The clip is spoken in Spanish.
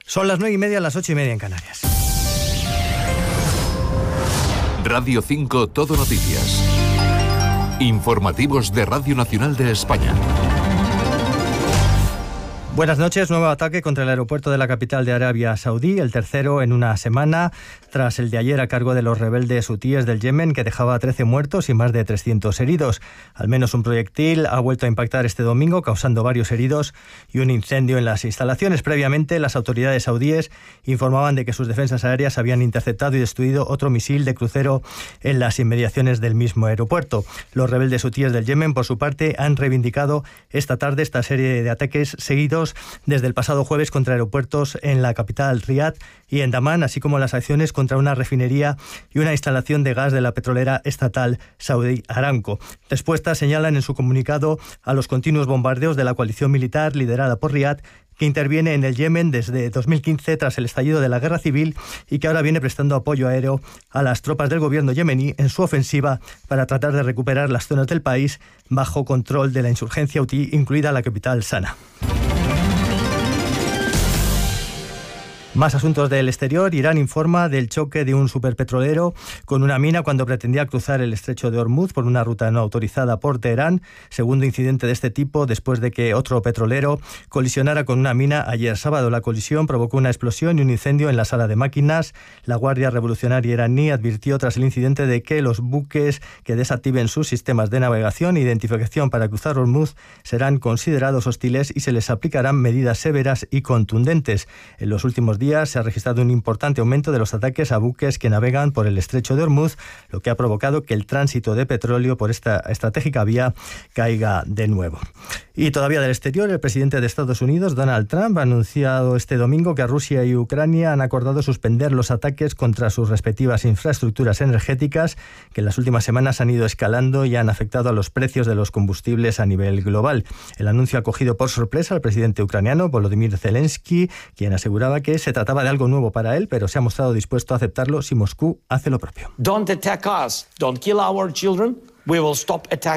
Son las 9:30, las 8:30 en Canarias. Radio 5 Todo Noticias. Informativos de Radio Nacional de España. Buenas noches. Nuevo ataque contra el aeropuerto de la capital de Arabia Saudí, el tercero en una semana, tras el de ayer a cargo de los rebeldes hutíes del Yemen, que dejaba 13 muertos y más de 300 heridos. Al menos un proyectil ha vuelto a impactar este domingo, causando varios heridos y un incendio en las instalaciones. Previamente, las autoridades saudíes informaban de que sus defensas aéreas habían interceptado y destruido otro misil de crucero en las inmediaciones del mismo aeropuerto. Los rebeldes hutíes del Yemen, por su parte, han reivindicado esta tarde esta serie de ataques seguidos desde el pasado jueves contra aeropuertos en la capital Riad y en Damán, así como las acciones contra una refinería y una instalación de gas de la petrolera estatal Saudi Aramco. Respuestas señalan en su comunicado a los continuos bombardeos de la coalición militar liderada por Riad, que interviene en el Yemen desde 2015 tras el estallido de la guerra civil y que ahora viene prestando apoyo aéreo a las tropas del gobierno yemení en su ofensiva para tratar de recuperar las zonas del país bajo control de la insurgencia hutí, incluida la capital Sana. Más asuntos del exterior. Irán informa del choque de un superpetrolero con una mina cuando pretendía cruzar el estrecho de Hormuz por una ruta no autorizada por Teherán. Segundo incidente de este tipo después de que otro petrolero colisionara con una mina ayer sábado. La colisión provocó una explosión y un incendio en la sala de máquinas. La Guardia Revolucionaria iraní advirtió tras el incidente de que los buques que desactiven sus sistemas de navegación e identificación para cruzar Hormuz serán considerados hostiles y se les aplicarán medidas severas y contundentes. En los últimos días se ha registrado un importante aumento de los ataques a buques que navegan por el estrecho de Hormuz, lo que ha provocado que el tránsito de petróleo por esta estratégica vía caiga de nuevo. Y todavía del exterior, el presidente de Estados Unidos, Donald Trump, ha anunciado este domingo que Rusia y Ucrania han acordado suspender los ataques contra sus respectivas infraestructuras energéticas, que en las últimas semanas han ido escalando y han afectado a los precios de los combustibles a nivel global. El anuncio ha cogido por sorpresa al presidente ucraniano, Volodymyr Zelensky, quien aseguraba que se trataba de algo nuevo para él, pero se ha mostrado dispuesto a aceptarlo si Moscú hace lo propio. Don't attack us, don't kill our children. We will stop attacking.